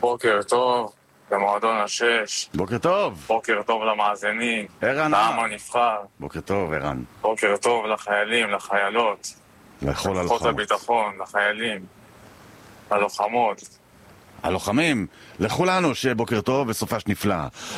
בוקר טוב במועדון השש. בוקר טוב. בוקר טוב למאזינים. ערן. לעם הנבחר. בוקר טוב, ערן. בוקר טוב לחיילים, לחיילות. לכל לכוחות הלוחמות. הביטחון, לחיילים. ללוחמות. הלוחמים, לכולנו שיהיה בוקר טוב וסופש נפלא.